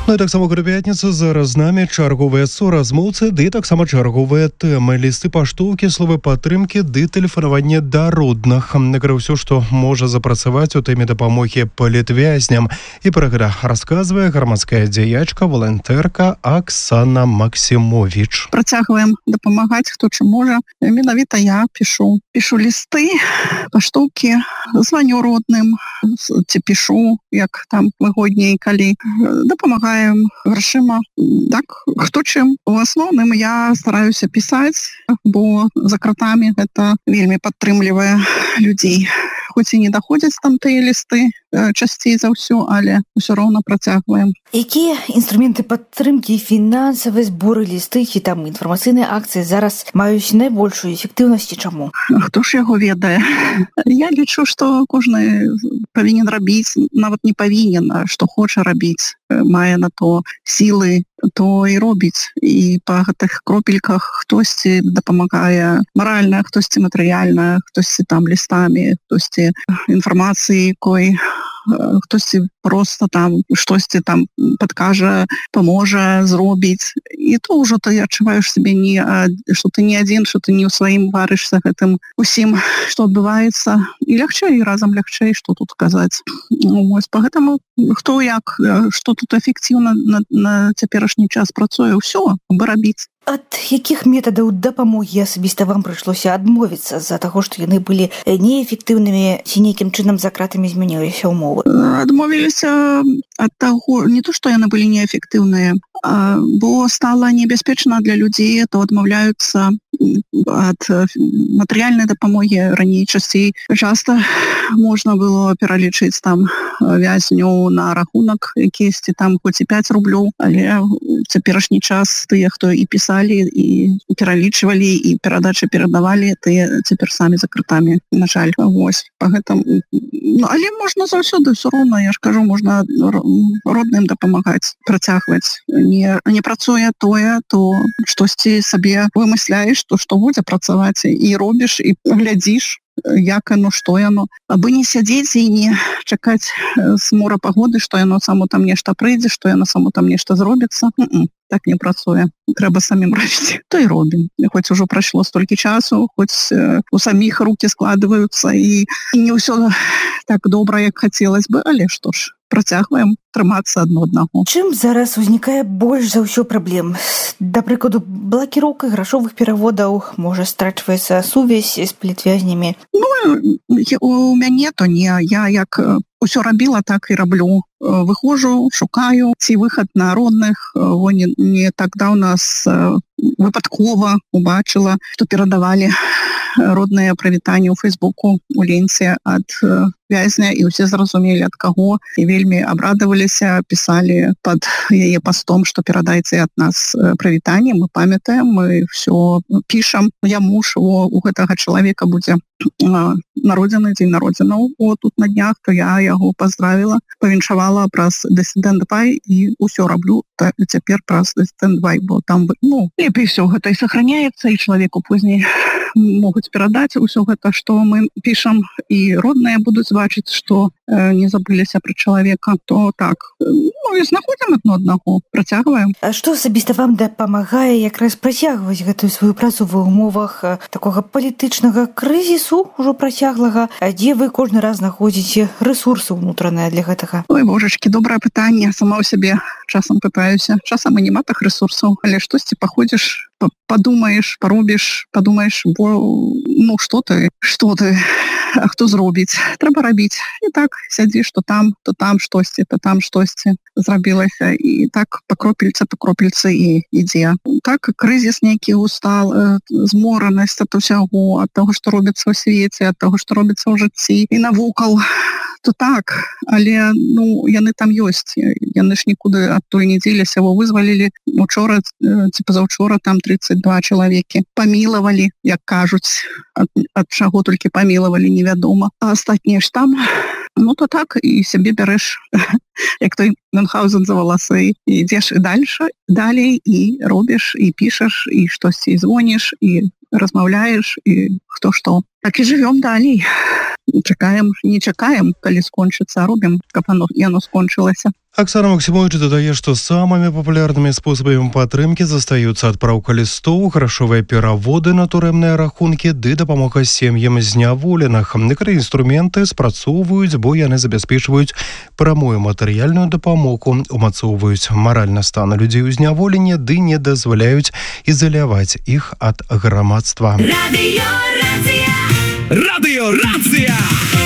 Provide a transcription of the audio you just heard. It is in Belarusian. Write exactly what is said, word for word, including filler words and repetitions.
Ну і таксама ў пятніцу зараз з намі чарговыя суразмоўцы, ды таксама чарговыя тэмы, лісты паштоўкі, словы падтрымкі, ды тэлефанаванне да родных. Накрыў ўсё, што можа запрацаваць у тэме дапамогі палітвязням. І пра гэта расказвае грамадская дзеячка, валантэрка Аксана Максімовіч. Працягваем дапамагаць, хто чым можа. Менавіта я пішу. Пішу лісты, паштоўкі, званю родным, ці пішу, як там выгодней, калі дапамагаем грашыма. Так, хто чым. У асноўным я стараюся пісаць, бо за кратамі гэта вельмі падтрымлівае людзей. Хоць і не даходзяць там тыя лісты часцей за ўсё, але ўсё роўна працягваем. Якія інструменты падтрымкі, фінансавыя зборы, лісты ці там інфармацыйныя акцыі зараз маюць найбольшую эфектыўнасць і чаму? Хто ж яго ведае? Я лічу, што кожны павінен рабіць, нават не павінен, а што хоча рабіць, мае на то сілы, то і робіць. І па гэтых кропельках хтосьці дапамагае маральна, хтосьці матэрыяльна, хтосьці там лістамі, хтосьці інфармацыі якой, хтосьці просто там штосьці там падкажа, паможа зробіць. І то ўжо ты адчуваеш сябе не, што ты не адзін, што ты не ў сваім варышся гэтым усім, што адбываецца. І лягчэй, і разам лягчэй, што тут казаць. Вось, па гэтаму хто як, што тут эфектыўна на, на цяперашні час працуе, ўсё, бы рабіць. Ад якіх метадаў дапамогі асабіста вам прыйшлося адмовіцца з-за таго, што яны былі неэфектыўнымі ці нейкім чынам за кратамі змяніліся ўмовы? Адмовіліся ад таго, не то, што яны былі неэфектыўныя, бо стала небяспечна для людзей, то адмаўляюцца ад матэрыяльнай дапамогі раней часцей. Часта можна было пералічыць там вязню на рахунак якісьці там хоць і пяць рублёў, але цяперашні час тыя, хто і пісалі, і пералічвалі, і перадачы перадавалі, тыя цяпер самі за кратамі, на жаль. Вось, па гэтым. Ну, але можна заўсёды, ўсё роўна, я ж кажу, можна родным дапамагаць, працягваць. Не, не працуе тое, то штосьці сабе вымысляеш, то што будзе працаваць, і робіш, і глядзіш, як яно, што яно. Абы не сядзець і не чакаць з мора пагоды, што яно само там нешта прыйдзе, што яно само там нешта зробіцца. М-м, так не працуе. Трэба самім рабіць. То і робім. Хоць ужо прайшло столькі часу, хоць э, у саміх рукі складваюцца, і, і не ўсё так добра, як хацелось бы, але што ж, працягваем трымацца адно аднаго. Чым зараз узнікае больш за ўсё праблем? Да прыкладу, блакіроўка грашовых пераводаў, можа страчваецца сувязь з палітвязнямі? Ну, у мяне то не. Я як усё рабіла, так і раблю. Выхожу, шукаю, ці выхад на родных. Во не, не так даўна з выпадкова убачыла, што перадавалі родныя прывітанні ў Фейсбуку, у ленце ад вязня, і ўсе зразумелі ад каго, і вельмі абрадаваліся, пісалі пад яе пастом, што перадайце ад нас прывітанні, мы памятаем, мы ўсё пішам. Я муж, о, у гэтага чалавека будзе народзіны, дзень народзінаў, о, тут на днях, то я яго паздравіла, павіншавала праз Десідэнт-Бай, і ўсё раблю та, цяпер праз Десідэнт-Бай, бо там, ну, лепей ўсё гэта і сохраняецца, і чалавеку пазней могуць перадаць усё гэта, што мы пішам, і родныя будуць бачыць, што э, не забыліся пра чалавека, то так. Ну, і знаходзім адно аднаго, працягваем. А што асабіста вам дапамагае якраз працягваць гэтую сваю працу ва ўмовах такога палітычнага крызісу, ужо працяглага, дзе вы кожны раз знаходзіце рэсурсы ўнутраныя для гэтага? Ой, божачкі, добрае пытанне. Сама ў сябе часам пытаюся. Часам і няма тых рэсурсаў, але штосьці паходзіш, падумаеш, паробіш, падумаеш, бо, ну, што ты, што ты, а хто зробіць? Трэба рабіць. І так сядзіш, то там, то там штосьці, то там штосьці зрабілася. І так па кропельцы, па кропельцы і ідзе. Так, крызіс нейкі устал, зморанасць ад усяго, ад таго, што робіцца ў свеце, ад таго, што робіцца ў жыцці і навокал. То так, але, ну, яны там ёсць. Яны ж нікуды адтуль не дзеліся, его вызвалілі учора, ці пазаўчора, там тридцать два чалавекі. Памілавалі, як кажуць, ад, ад чаго толькі памілавалі, невядома. А астатнія ж там, ну, то так, і сябе бярэш, як той Мюнхгаузен за валасы, і ідзеш і дальше, далей, і робіш, і пішаш, і штосьці звоніш, і размаўляеш, і хто што. Так і жывём далей. Чакаем, не чакаем, калі скончыцца, а робім, каб оно, яно скончылася. Оксана Максимович додае, што самымі папулярнымі спосабамі падтрымкі застаюцца адпраўка лістоў, грашовыя пераводы на турэмныя рахункі ды дапамога сем'ям зняволеных. Некаторыя інструменты спрацоўваюць, бо яны забяспечваюць прамую матэрыяльную дапамогу, умацоўваюць маральны стан людзей у зняволенні ды не дазваляюць ізаляваць іх ад грамадства. Радыё Рацыя! Радыё Рацыя!